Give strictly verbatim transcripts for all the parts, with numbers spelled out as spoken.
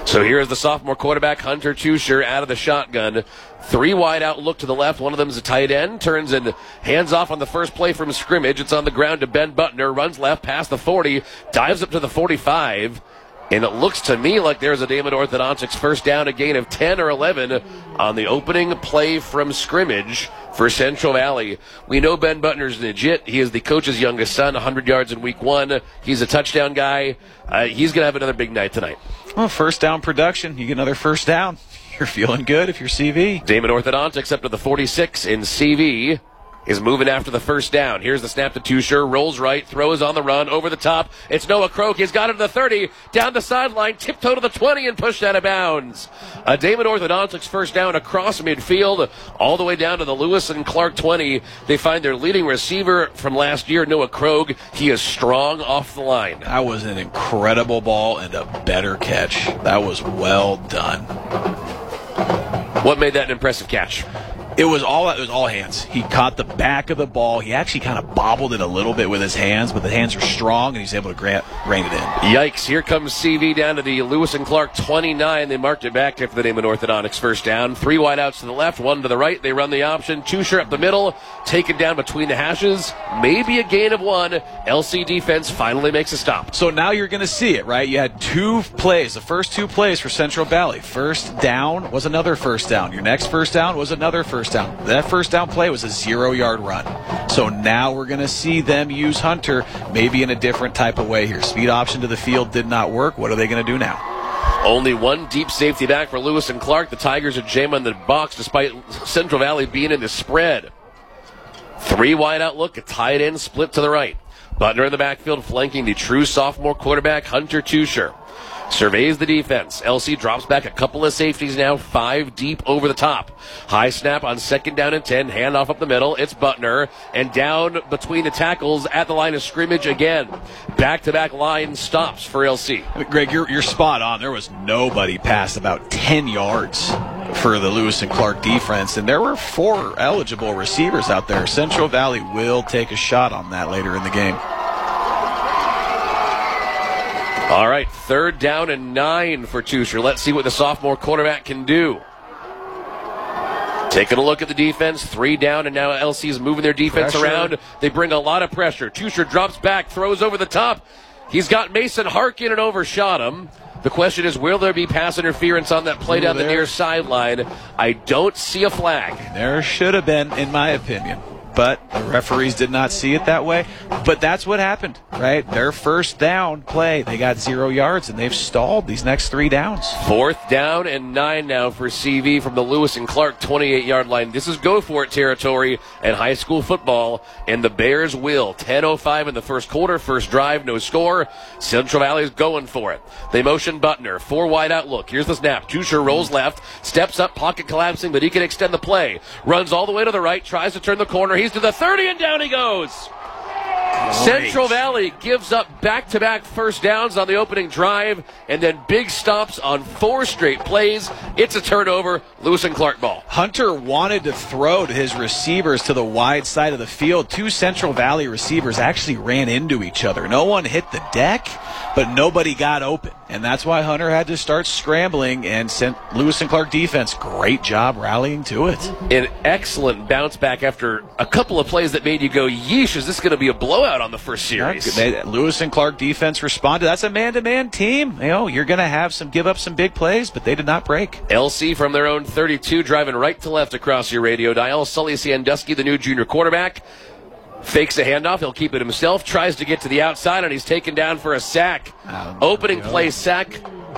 So here is the sophomore quarterback, Hunter Tuscher, out of the shotgun. Three wide out, look to the left. One of them is a tight end. Turns and hands off on the first play from scrimmage. It's on the ground to Ben Butner. Runs left past the forty. Dives up to the forty-five. And it looks to me like there's a Damon Orthodontics first down, a gain of ten or eleven on the opening play from scrimmage for Central Valley. We know Ben Butner's legit. He is the coach's youngest son, one hundred yards in week one. He's a touchdown guy. Uh, he's going to have another big night tonight. Well, first down production. You get another first down. You're feeling good if you're C V. Damon Orthodontics up to the forty-six, in C V is moving after the first down. Here's the snap to Tuscher, rolls right, throws on the run, over the top. It's Noah Croak. He's got it to the thirty, down the sideline, tiptoe to the twenty, and pushed out of bounds. A Damon Orthodontics first down across midfield, all the way down to the Lewis and Clark twenty. They find their leading receiver from last year, Noah Krogh. He is strong off the line. That was an incredible ball and a better catch. That was well done. What made that an impressive catch? It was all it was all hands. He caught the back of the ball. He actually kind of bobbled it a little bit with his hands, but the hands are strong, and he's able to grant, rein it in. Yikes. Here comes C V down to the Lewis and Clark twenty-nine. They marked it back after the Damon Orthodontics first down. Three wideouts to the left, one to the right. They run the option. Tuscher up the middle, taken down between the hashes. Maybe a gain of one. L C defense finally makes a stop. So now you're going to see it, right? You had two plays, the first two plays for Central Valley. First down was another first down. Your next first down was another first down. That first down play was a zero-yard run. So now we're going to see them use Hunter maybe in a different type of way here. Speed option to the field did not work. What are they going to do now? Only one deep safety back for Lewis and Clark. The Tigers are jam on the box despite Central Valley being in the spread. Three wide out look, a tight end split to the right. Butner in the backfield flanking the true sophomore quarterback, Hunter Tuscher. Surveys the defense. L C drops back a couple of safeties now, five deep over the top. High snap on second down and ten. Handoff up the middle. It's Butner. And down between the tackles at the line of scrimmage again. Back-to-back line stops for L C. I mean, Greg, you're, you're spot on. There was nobody past about ten yards for the Lewis and Clark defense, and there were four eligible receivers out there. Central Valley will take a shot on that later in the game. All right, third down and nine for Tuscher. Let's see what the sophomore quarterback can do. Taking a look at the defense, three down, and now L C is moving their defense Pressure. around. They bring a lot of pressure. Tuscher drops back, throws over the top. He's got Mason Harkin and overshot him. The question is, will there be pass interference on that play Ooh, down the there. near sideline? I don't see a flag. There should have been, in my opinion. But the referees did not see it that way. But that's what happened, right? Their first down play, they got zero yards, and they've stalled these next three downs. Fourth down and nine now for C V from the Lewis and Clark twenty-eight-yard line. This is go-for-it territory at high school football, and the Bears will. ten oh five in the first quarter, first drive, no score. Central Valley's going for it. They motion Butner, four wide out look. Here's the snap. Tuscher rolls left, steps up, pocket collapsing, but he can extend the play. Runs all the way to the right, tries to turn the corner. He's to the thirty, and down he goes. Great. Central Valley gives up back-to-back first downs on the opening drive, and then big stops on four straight plays. It's a turnover. Lewis and Clark ball. Hunter wanted to throw to his receivers to the wide side of the field. Two Central Valley receivers actually ran into each other. No one hit the deck, but nobody got open. And that's why Hunter had to start scrambling, and sent Lewis and Clark defense, great job rallying to it. An excellent bounce back after a couple of plays that made you go, yeesh, is this going to be a blowout on the first series? They, Lewis and Clark defense responded. That's a man-to-man team. You know, you're going to have some give up some big plays, but they did not break. L C from their own thirty-two, driving right to left across your radio dial. Sully Sandusky, the new junior quarterback. Fakes a handoff. He'll keep it himself. Tries to get to the outside, and he's taken down for a sack. Um, Opening yeah. play sack.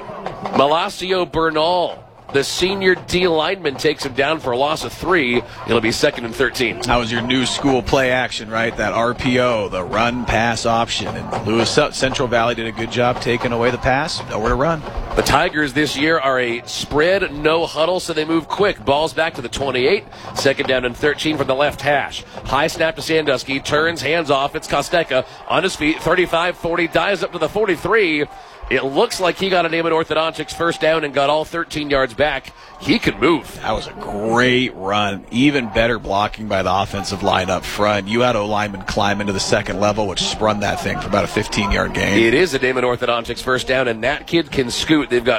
Malacio Bernal, the senior D lineman, takes him down for a loss of three. It'll be second and thirteen. That was your new school play action, right? That R P O, the run-pass option. And Lewis Central Valley did a good job taking away the pass. Nowhere to run. The Tigers this year are a spread, no huddle, so they move quick. Ball's back to the twenty-eight. Second down and thirteen from the left hash. High snap to Sandusky. Turns, hands off. It's Costeca on his feet. thirty-five forty. Dives up to the forty-three. It looks like he got a Damon Orthodontics first down and got all thirteen yards back. He can move. That was a great run. Even better blocking by the offensive line up front. You had O-lineman climb into the second level, which sprung that thing for about a fifteen-yard gain. It is a Damon Orthodontics first down, and that kid can scoot. They've got